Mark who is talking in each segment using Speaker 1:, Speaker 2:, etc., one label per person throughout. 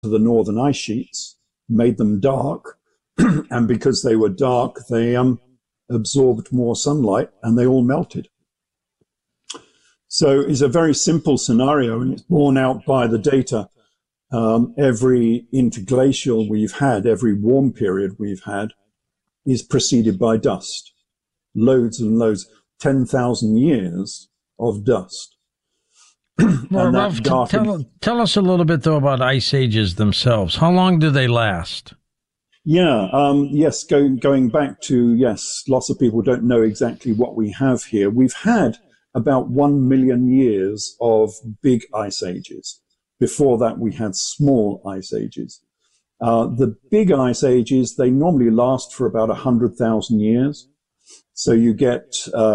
Speaker 1: the northern ice sheets, made them dark, and because they were dark, they absorbed more sunlight and they all melted. So it's a very simple scenario, and it's borne out by the data. Every interglacial we've had, every warm period we've had, is preceded by dust. Loads and loads, 10,000 years of dust.
Speaker 2: Well, Ralph, tell us a little bit, though, about ice ages themselves. How long do they last?
Speaker 1: Yeah, yes, going back to, yes, lots of people don't know exactly what we have here. We've had about 1 million years of big ice ages. Before that, we had small ice ages. The big ice ages, they normally last for about 100,000 years. So you get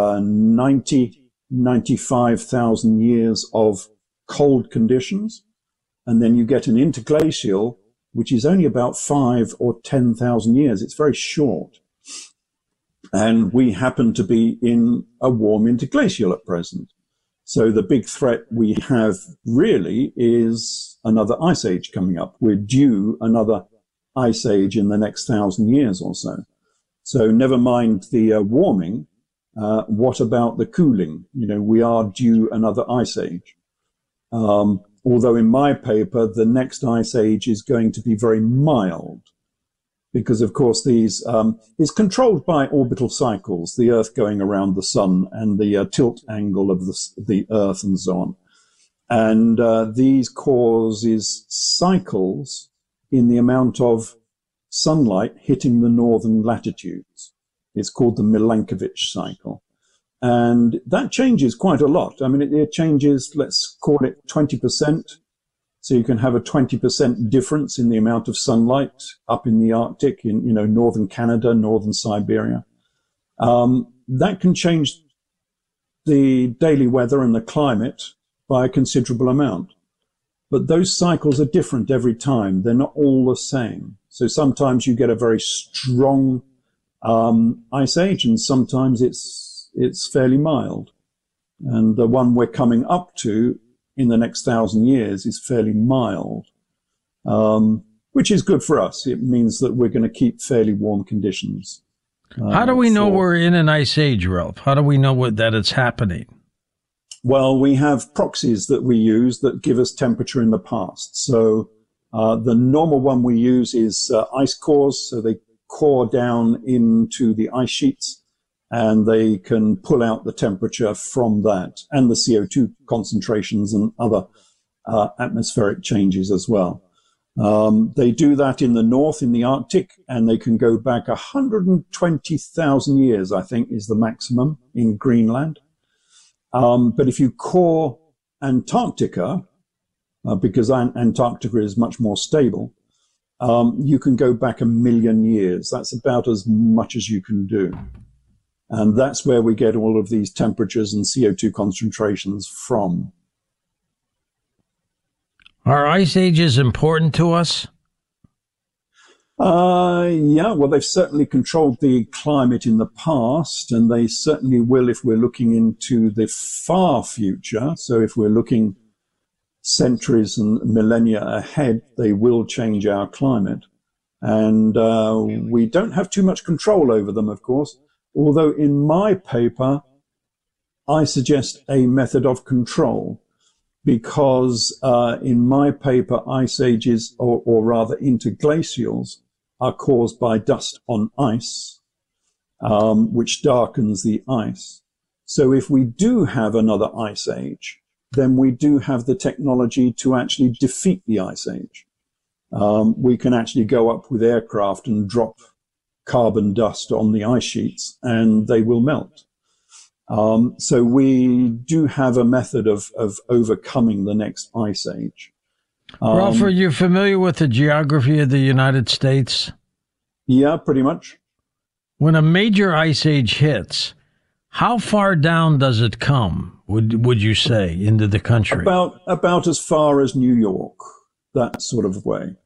Speaker 1: 95,000 years of cold conditions. And then you get an interglacial, which is only about 5 or 10,000 years. It's very short. And we happen to be in a warm interglacial at present. So the big threat we have really is another ice age coming up. We're due another ice age in the next 1,000 years or so. So never mind the warming. What about the cooling? You know, we are due another ice age. Although in my paper, the next ice age is going to be very mild, because of course these is controlled by orbital cycles, the Earth going around the sun and the tilt angle of the Earth and so on. And these causes cycles in the amount of sunlight hitting the northern latitudes. It's called the Milankovitch cycle. And that changes quite a lot. I mean, it changes, let's call it 20%. So you can have a 20% difference in the amount of sunlight up in the Arctic, in, you know, northern Canada, northern Siberia. That can change the daily weather and the climate by a considerable amount. But those cycles are different every time. They're not all the same. So sometimes you get a very strong ice age, and sometimes it's fairly mild. And the one we're coming up to in the next 1,000 years is fairly mild, which is good for us. It means that we're going to keep fairly warm conditions.
Speaker 2: How do we know we're in an ice age, Ralph? How do we know that it's happening?
Speaker 1: Well, we have proxies that we use that give us temperature in the past. So the normal one we use is ice cores. So they core down into the ice sheets, and they can pull out the temperature from that and the CO2 concentrations and other atmospheric changes as well. They do that in the north, in the Arctic, and they can go back 120,000 years, I think, is the maximum in Greenland. But if you core Antarctica, because Antarctica is much more stable, you can go back 1 million years. That's about as much as you can do. And that's where we get all of these temperatures and CO2 concentrations from.
Speaker 2: Are ice ages important to us?
Speaker 1: Yeah, well, they've certainly controlled the climate in the past, and they certainly will if we're looking into the far future. So if we're looking centuries and millennia ahead, they will change our climate. And we don't have too much control over them, of course. Although in my paper, I suggest a method of control, because in my paper, ice ages, or rather interglacials, are caused by dust on ice, which darkens the ice. So if we do have another ice age, then we do have the technology to actually defeat the ice age. We can actually go up with aircraft and drop carbon dust on the ice sheets, and they will melt. So we do have a method of overcoming the next ice age.
Speaker 2: Ralph, are you familiar with the geography of the United States?
Speaker 1: Yeah, pretty much.
Speaker 2: When a major ice age hits, how far down does it come, would you say, into the country?
Speaker 1: About as far as New York, that sort of way.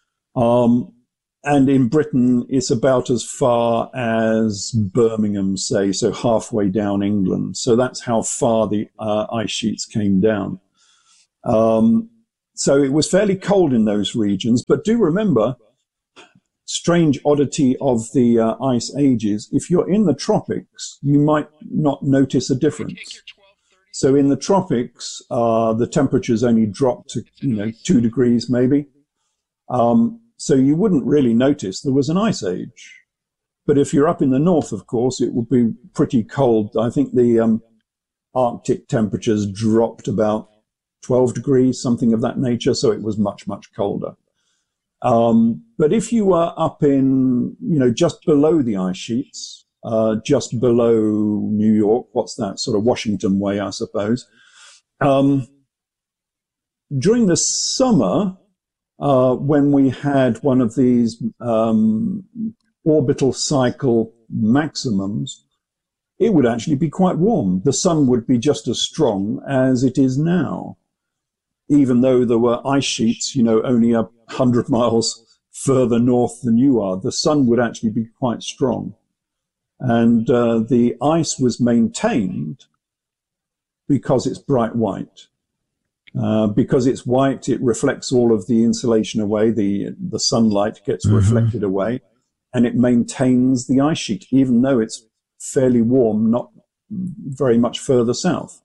Speaker 1: And in Britain, it's about as far as Birmingham, say, so halfway down England. So that's how far the ice sheets came down. So it was fairly cold in those regions. But do remember, strange oddity of the ice ages, if you're in the tropics, you might not notice a difference. So in the tropics, the temperatures only drop to 2 degrees maybe. So you wouldn't really notice there was an ice age. But if you're up in the north, of course, it would be pretty cold. I think the Arctic temperatures dropped about 12 degrees, something of that nature. So it was much, much colder. But if you were up in, just below the ice sheets, just below New York, what's that, sort of Washington way, I suppose. During the summer, when we had one of these orbital cycle maximums, it would actually be quite warm. The sun would be just as strong as it is now, even though there were ice sheets, only 100 miles further north than you are. The sun would actually be quite strong. And the ice was maintained because it's bright white. Because it's white, it reflects all of the insulation away. The sunlight gets reflected away, and it maintains the ice sheet, even though it's fairly warm, not very much further south.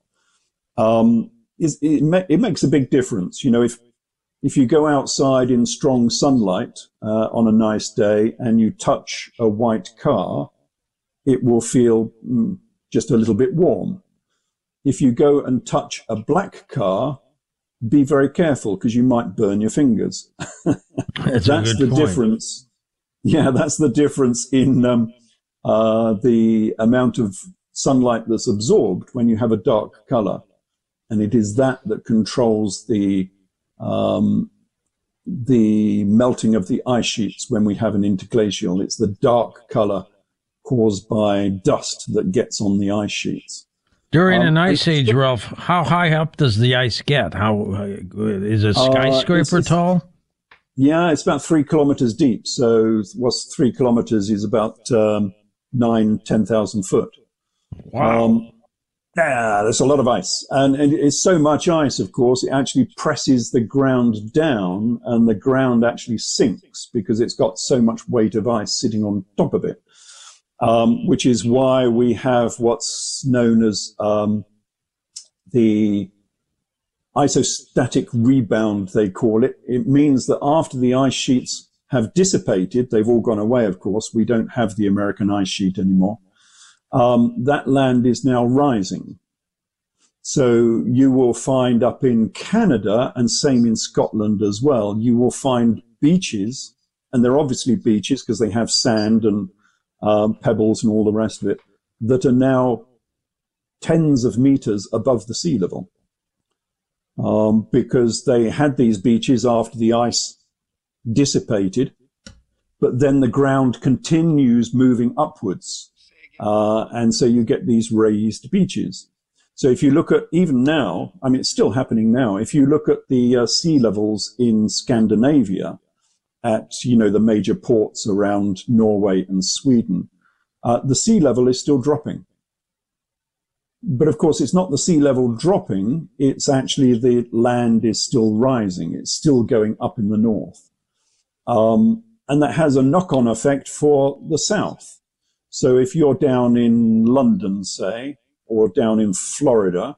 Speaker 1: It makes a big difference. If you go outside in strong sunlight on a nice day and you touch a white car, it will feel just a little bit warm. If you go and touch a black car, be very careful because you might burn your fingers.
Speaker 2: That's the point.
Speaker 1: Difference. Yeah, that's the difference in the amount of sunlight that's absorbed when you have a dark color. And it is that controls the melting of the ice sheets when we have an interglacial. It's the dark color caused by dust that gets on the ice sheets.
Speaker 2: During an ice age, Ralph, how high up does the ice get? How is a skyscraper tall?
Speaker 1: Yeah, it's about 3 kilometers deep. So what's 3 kilometers is about 10,000 foot.
Speaker 2: Wow.
Speaker 1: Yeah, there's a lot of ice. And it's so much ice, of course, it actually presses the ground down and the ground actually sinks because it's got so much weight of ice sitting on top of it. Which is why we have what's known as the isostatic rebound, they call it. It means that after the ice sheets have dissipated, they've all gone away, of course. We don't have the American ice sheet anymore. That land is now rising. So you will find up in Canada, and same in Scotland as well, you will find beaches, and they're obviously beaches because they have sand and pebbles and all the rest of it, that are now tens of meters above the sea level. Because they had these beaches after the ice dissipated, but then the ground continues moving upwards. And so you get these raised beaches. So if you look at, even now, I mean, it's still happening now, if you look at the sea levels in Scandinavia, at, the major ports around Norway and Sweden, the sea level is still dropping. But of course, it's not the sea level dropping, it's actually the land is still rising. It's still going up in the north. And that has a knock-on effect for the south. So if you're down in London, say, or down in Florida,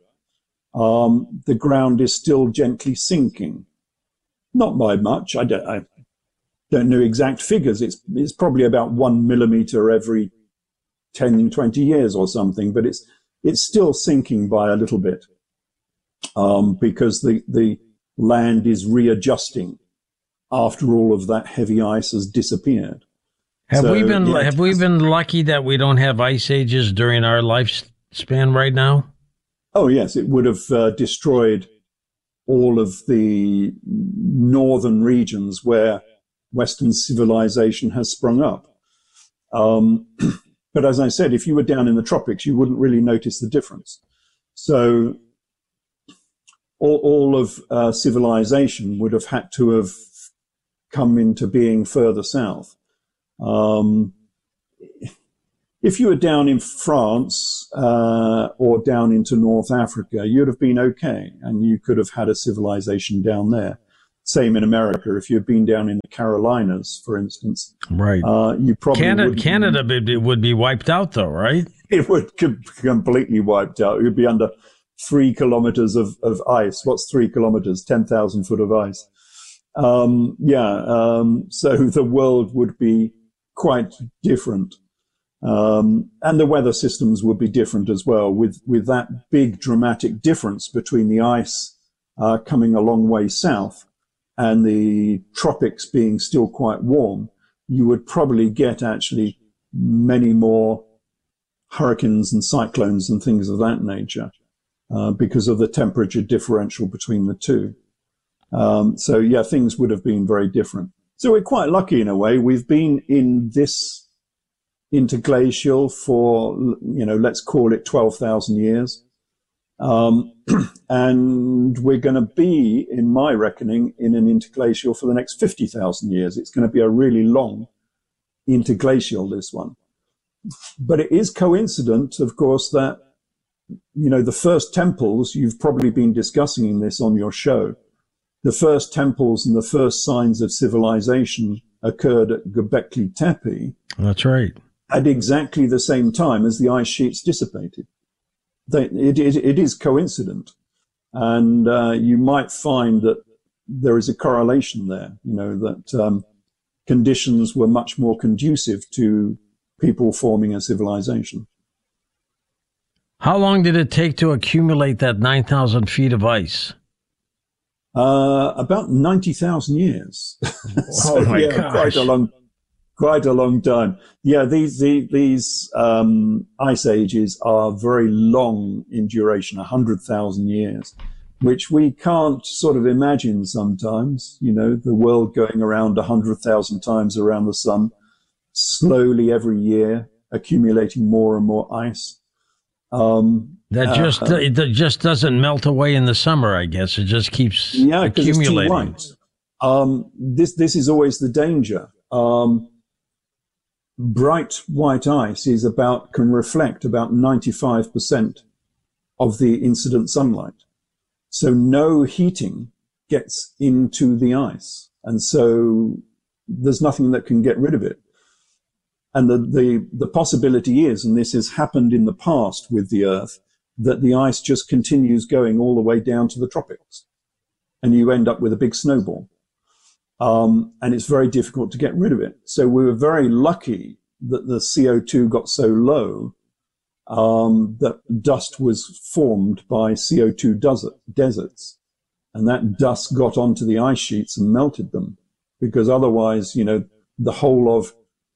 Speaker 1: the ground is still gently sinking. Not by much. I don't know exact figures. It's probably about 1 millimeter every 10, 20 years or something, but it's still sinking by a little bit, because the land is readjusting after all of that heavy ice has disappeared.
Speaker 2: Have we been lucky that we don't have ice ages during our lifespan right now?
Speaker 1: Oh yes, it would have destroyed all of the northern regions where Western civilization has sprung up. But as I said, if you were down in the tropics, you wouldn't really notice the difference. So all of civilization would have had to have come into being further south. If you were down in France or down into North Africa, you'd have been okay, and you could have had a civilization down there. Same in America. If you've been down in the Carolinas, for instance,
Speaker 2: right,
Speaker 1: you probably
Speaker 2: Canada would be wiped out, though, right?
Speaker 1: It would be completely wiped out. It would be under 3 kilometers of ice. What's 3 kilometers? 10,000 foot of ice. So the world would be quite different. And the weather systems would be different as well, with that big dramatic difference between the ice coming a long way south and the tropics being still quite warm. You would probably get actually many more hurricanes and cyclones and things of that nature because of the temperature differential between the two. Things would have been very different. So we're quite lucky in a way. We've been in this interglacial for, let's call it 12,000 years. And we're going to be, in my reckoning, in an interglacial for the next 50,000 years. It's going to be a really long interglacial, this one. But it is coincident, of course, that, the first temples, you've probably been discussing this on your show, the first temples and the first signs of civilization occurred at Göbekli Tepe.
Speaker 2: That's right.
Speaker 1: At exactly the same time as the ice sheets dissipated. It is coincident. And you might find that there is a correlation there, that conditions were much more conducive to people forming a civilization.
Speaker 2: How long did it take to accumulate that 9,000 feet of ice?
Speaker 1: About 90,000 years.
Speaker 2: Oh my gosh.
Speaker 1: Quite a long time. Yeah, these ice ages are very long in duration, 100,000 years, which we can't sort of imagine sometimes, the world going around 100,000 times around the sun, slowly every year, accumulating more and more ice.
Speaker 2: It just doesn't melt away in the summer, I guess. It just keeps accumulating.
Speaker 1: It's too white. This is always the danger. Bright white ice can reflect about 95% of the incident sunlight. So no heating gets into the ice. And so there's nothing that can get rid of it. And the possibility is, and this has happened in the past with the Earth, that the ice just continues going all the way down to the tropics. And you end up with a big snowball. And it's very difficult to get rid of it. So we were very lucky that the CO2 got so low that dust was formed by CO2 deserts. And that dust got onto the ice sheets and melted them. Because otherwise, the whole of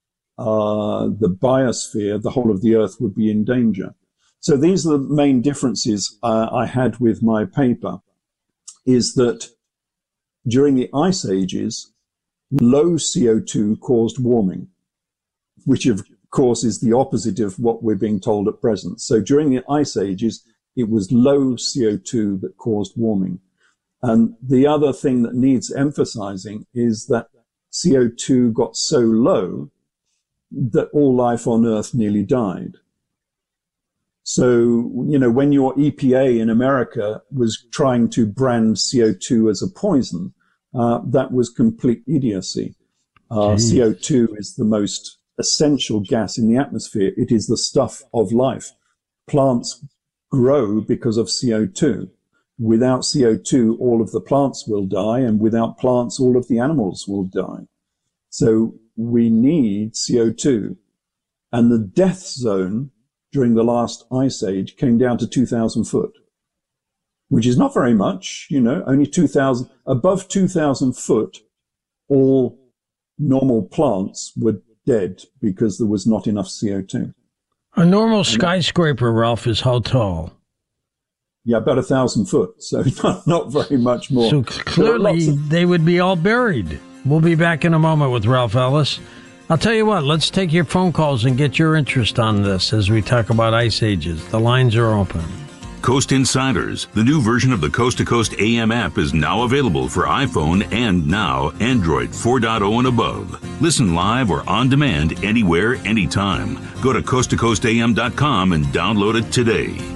Speaker 1: the biosphere, the whole of the Earth would be in danger. So these are the main differences I had with my paper, is that during the ice ages, low CO2 caused warming, which of course is the opposite of what we're being told at present. So during the ice ages, it was low CO2 that caused warming. And the other thing that needs emphasizing is that CO2 got so low that all life on Earth nearly died. So, when your EPA in America was trying to brand CO2 as a poison, that was complete idiocy. CO2 is the most essential gas in the atmosphere. It is the stuff of life. Plants grow because of CO2. Without CO2, all of the plants will die, and without plants, all of the animals will die. So we need CO2. And the death zone during the last ice age came down to 2,000 foot, which is not very much, only 2,000. Above 2,000 foot, all normal plants were dead because there was not enough CO2.
Speaker 2: A normal skyscraper, Ralph, is how tall?
Speaker 1: Yeah, about 1,000 foot, so not very much more.
Speaker 2: So clearly they would be all buried. We'll be back in a moment with Ralph Ellis. I'll tell you what, let's take your phone calls and get your interest on this as we talk about ice ages. The lines are open.
Speaker 3: Coast Insiders, the new version of the Coast to Coast AM app, is now available for iPhone and now Android 4.0 and above. Listen live or on demand anywhere, anytime. Go to coasttocoastam.com and download it today.